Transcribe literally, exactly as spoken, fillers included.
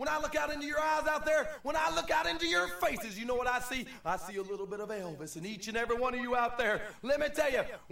when I look out into your eyes out there, when I look out into your faces, you know what I see? I see a little bit of Elvis in each and every one of you out there. Let me tell you,